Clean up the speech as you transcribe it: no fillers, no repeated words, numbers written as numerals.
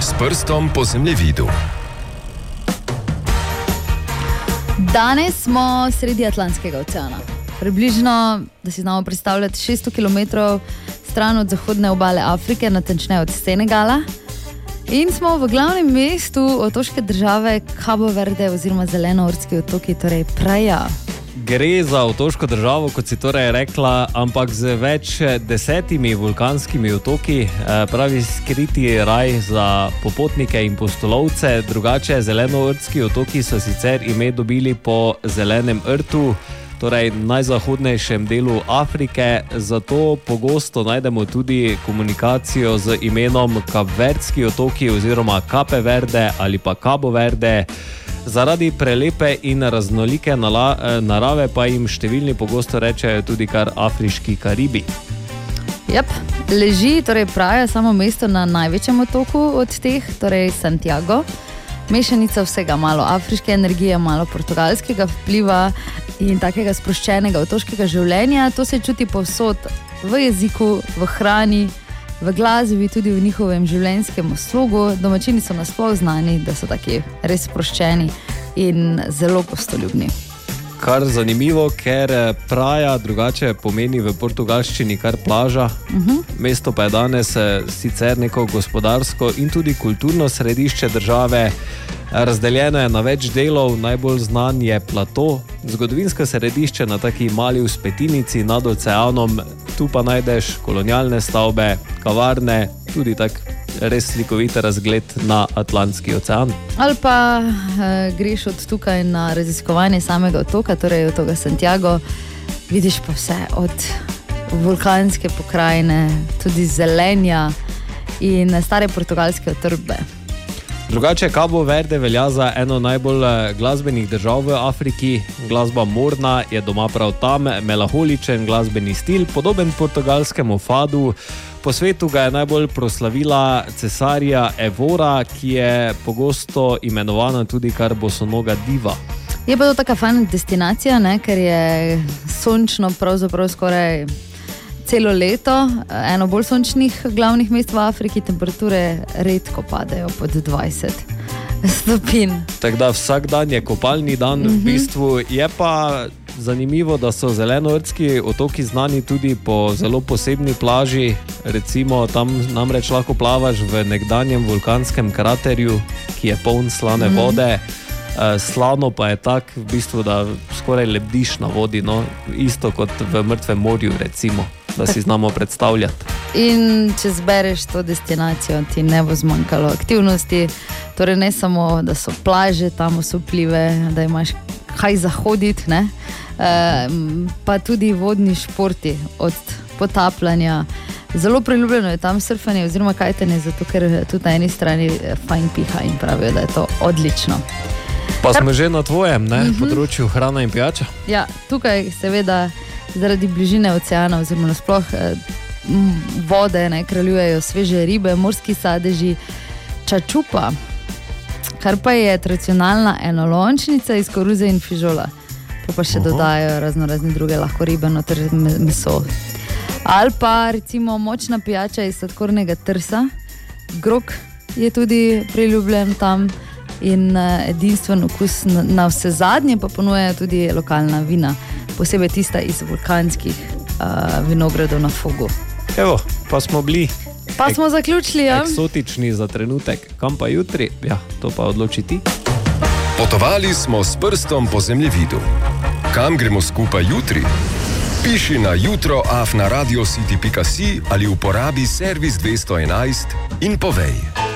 S prstom po zemljevidu. Danes smo sredi Atlantskega oceana. Približno, da si znamo predstavljati, 600 km stran od zahodne obale Afrike, natančneje od Senegala. In smo v glavnem mestu otoške države Cabo Verde oziroma Zelenoortski otoki, torej Praia. Gre za otoško državo, kot si torej rekla, ampak z več 10 vulkanskimi otoki, pravi skriti raj za popotnike in pustolovce. Drugače, Zelenoortski otoki so sicer ime dobili po zelenem rtu, torej najzahodnejšem delu Afrike, zato pogosto najdemo tudi komunikacijo z imenom Kapverdski otoki oziroma Cape Verde ali pa Cabo Verde. Zaradi prelepe in raznolike narave pa jim številni pogosto rečejo tudi kar afriški Karibi. Leži torej Praia samo mesto na največjem otoku od teh, torej Santiago. Mešanica vsega, malo afriške energije, malo portugalskega vpliva in takega sproščenega otoškega življenja. To se čuti povsod, v jeziku, v hrani, v glasbi, tudi v njihovem življenjskem slogu. Domačini so nasploh znani, da so taki res sproščeni in zelo gostoljubni. Kar zanimivo, ker Praia drugače pomeni v portugalščini kar plaža. Mesto pa je danes sicer neko gospodarsko in tudi kulturno središče države. Razdeljeno je na več delov, najbolj znan je plato, zgodovinsko središče na taki mali vzpetinici nad oceanom. Tu pa najdeš kolonialne stavbe, kavarne, tudi tak res slikovit razgled na Atlantski ocean. Ali pa greš od tukaj na raziskovanje samega otoka, torej otoka Santiago, vidiš pa vse od vulkanske pokrajine, tudi zelenja in stare portugalske utrdbe. Drugače, Cabo Verde velja za eno najbolj glasbenih držav v Afriki. Glasba morna je doma prav tam, melanholičen glasbeni stil, podoben portugalskemu fadu. Po svetu ga je najbolj proslavila cesarija Evora, ki je pogosto imenovana tudi kar bosonoga diva. Je pa to taka fajna destinacija, ne? Ker je sončno pravzaprav skoraj celo leto, eno bolj sončnih glavnih mest v Afriki, temperature redko padejo pod 20 stopinj. Tako da vsak dan je kopalni dan v bistvu. Je pa zanimivo, da so Zelenoortski otoki znani tudi po zelo posebni plaži. Recimo tam namreč lahko plavaš v nekdanjem vulkanskem kraterju, ki je poln slane vode. Slano pa je tak v bistvu, da skoraj lebdiš na vodi, no? Isto kot v mrtvem morju, recimo, da si znamo predstavljati. In če zbereš to destinacijo, ti ne bo zmanjkalo aktivnosti. Torej ne samo, da so plaže tam osupljive, da imaš kaj zahoditi, ne? Pa tudi vodni športi, od potapljanja. Zelo priljubljeno je tam surfanje oziroma kajtanje, zato ker tudi na eni strani fajn piha in pravijo, da je to odlično. Pa smo že na tvojem, ne? Področju hrana in pijača. Ja, tukaj seveda zaradi bližine oceana oziroma nasploh vode, ne, kraljujejo sveže ribe, morski sadeži, čačupa, kar pa je tradicionalna enolončnica iz koruze in fižola. Pa še dodajajo razne druge lahko ribe, noter meso. Ali pa recimo močna pijača iz sladkornega trsa, grog je tudi priljubljen tam in edinstven okus na vse zadnje pa ponujajo tudi lokalna vina, posebej tista iz vulkanskih vinogradov na Fogu. Evo, pa smo bili. Pa smo zaključili, ja? Eksotični za trenutek. Kam pa jutri? Ja, to pa odloči ti. Potovali smo s prstom po zemljevidu. Kam gremo skupaj jutri? Piši na jutro@radiocity.si ali uporabi servis 211 in povej.